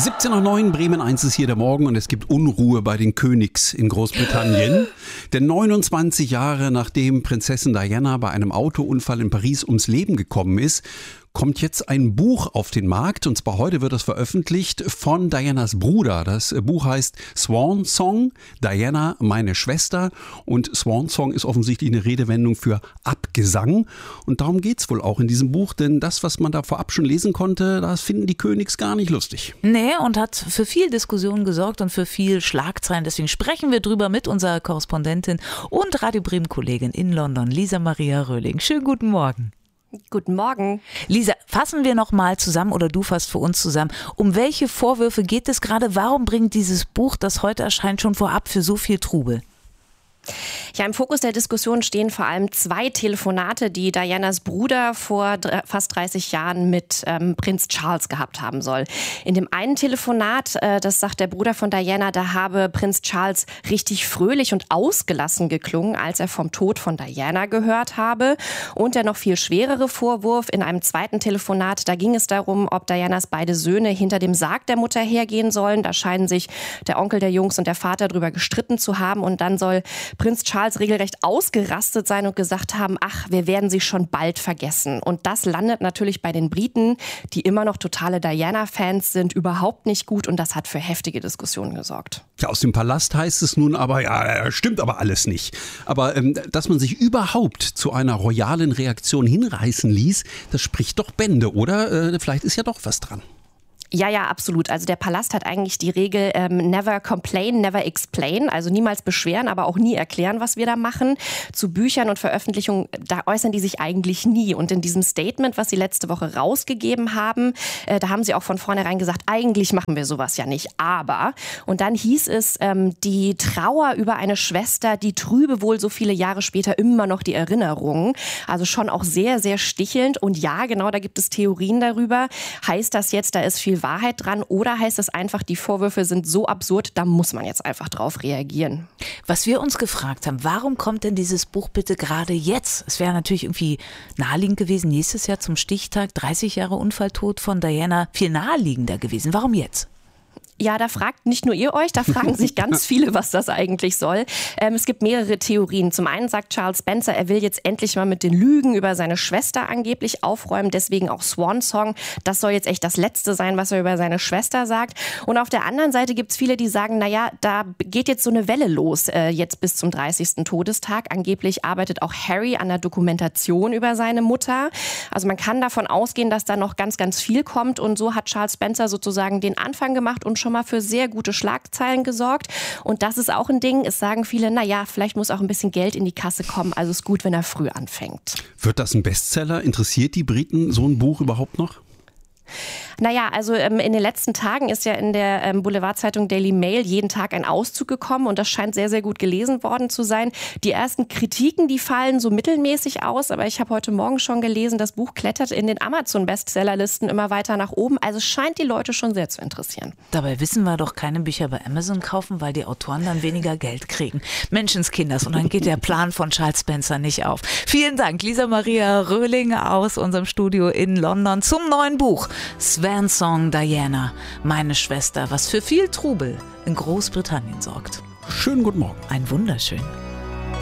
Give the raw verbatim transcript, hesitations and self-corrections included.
siebzehn Uhr neun, Bremen eins ist hier der Morgen und es gibt Unruhe bei den Königs in Großbritannien. Denn neunundzwanzig Jahre nachdem Prinzessin Diana bei einem Autounfall in Paris ums Leben gekommen ist, kommt jetzt ein Buch auf den Markt, und zwar heute wird es veröffentlicht von Dianas Bruder. Das Buch heißt Swan Song, Diana, meine Schwester, und Swan Song ist offensichtlich eine Redewendung für Abgesang, und darum geht's wohl auch in diesem Buch, denn das, was man da vorab schon lesen konnte, das finden die Königs gar nicht lustig. Nee, und hat für viel Diskussion gesorgt und für viel Schlagzeilen, deswegen sprechen wir drüber mit unserer Korrespondentin und Radio Bremen-Kollegin in London, Lisa Maria Röhling. Schönen guten Morgen. Guten Morgen. Lisa, fassen wir noch mal zusammen, oder du fasst für uns zusammen, um welche Vorwürfe geht es gerade? Warum bringt dieses Buch, das heute erscheint, schon vorab für so viel Trubel? Ja, im Fokus der Diskussion stehen vor allem zwei Telefonate, die Dianas Bruder vor fast dreißig Jahren mit ähm, Prinz Charles gehabt haben soll. In dem einen Telefonat, äh, das sagt der Bruder von Diana, da habe Prinz Charles richtig fröhlich und ausgelassen geklungen, als er vom Tod von Diana gehört habe. Und der noch viel schwerere Vorwurf in einem zweiten Telefonat, da ging es darum, ob Dianas beide Söhne hinter dem Sarg der Mutter hergehen sollen. Da scheinen sich der Onkel der Jungs und der Vater drüber gestritten zu haben, und dann soll Prinz Charles regelrecht ausgerastet sein und gesagt haben, ach, wir werden sie schon bald vergessen. Und das landet natürlich bei den Briten, die immer noch totale Diana-Fans sind, überhaupt nicht gut, und das hat für heftige Diskussionen gesorgt. Ja, aus dem Palast heißt es nun aber, ja, stimmt aber alles nicht. Aber ähm, dass man sich überhaupt zu einer royalen Reaktion hinreißen ließ, das spricht doch Bände, oder? Äh, vielleicht ist ja doch was dran. Ja, ja, absolut. Also der Palast hat eigentlich die Regel ähm, never complain, never explain, also niemals beschweren, aber auch nie erklären, was wir da machen. Zu Büchern und Veröffentlichungen, da äußern die sich eigentlich nie. Und in diesem Statement, was sie letzte Woche rausgegeben haben, äh, da haben sie auch von vornherein gesagt, eigentlich machen wir sowas ja nicht, aber. Und dann hieß es, ähm, die Trauer über eine Schwester, die trübe wohl so viele Jahre später immer noch die Erinnerungen. Also schon auch sehr, sehr stichelnd. Und ja, genau, da gibt es Theorien darüber. Heißt das jetzt, da ist viel Wahrheit dran, oder heißt es einfach, die Vorwürfe sind so absurd, da muss man jetzt einfach drauf reagieren? Was wir uns gefragt haben, warum kommt denn dieses Buch bitte gerade jetzt? Es wäre natürlich irgendwie naheliegend gewesen, nächstes Jahr zum Stichtag, dreißig Jahre Unfalltod von Diana, viel naheliegender gewesen. Warum jetzt? Ja, da fragt nicht nur ihr euch, da fragen sich ganz viele, was das eigentlich soll. Ähm, es gibt mehrere Theorien. Zum einen sagt Charles Spencer, er will jetzt endlich mal mit den Lügen über seine Schwester angeblich aufräumen, deswegen auch Swan Song. Das soll jetzt echt das Letzte sein, was er über seine Schwester sagt. Und auf der anderen Seite gibt es viele, die sagen, naja, da geht jetzt so eine Welle los, äh, jetzt bis zum dreißigsten Todestag. Angeblich arbeitet auch Harry an der Dokumentation über seine Mutter. Also man kann davon ausgehen, dass da noch ganz, ganz viel kommt, und so hat Charles Spencer sozusagen den Anfang gemacht und schon mal für sehr gute Schlagzeilen gesorgt. Und das ist auch ein Ding. Es sagen viele, naja, vielleicht muss auch ein bisschen Geld in die Kasse kommen. Also es ist gut, wenn er früh anfängt. Wird das ein Bestseller? Interessiert die Briten so ein Buch überhaupt noch? Naja, also ähm, in den letzten Tagen ist ja in der ähm, Boulevardzeitung Daily Mail jeden Tag ein Auszug gekommen, und das scheint sehr, sehr gut gelesen worden zu sein. Die ersten Kritiken, die fallen so mittelmäßig aus, aber ich habe heute Morgen schon gelesen, das Buch klettert in den Amazon-Bestsellerlisten immer weiter nach oben, also scheint die Leute schon sehr zu interessieren. Dabei wissen wir doch, keine Bücher bei Amazon kaufen, weil die Autoren dann weniger Geld kriegen. Menschenskinders, und dann geht der Plan von Charles Spencer nicht auf. Vielen Dank, Lisa Maria Röhling aus unserem Studio in London zum neuen Buch Swan Song, Diana, meine Schwester, was für viel Trubel in Großbritannien sorgt. Schönen guten Morgen. Ein wunderschön.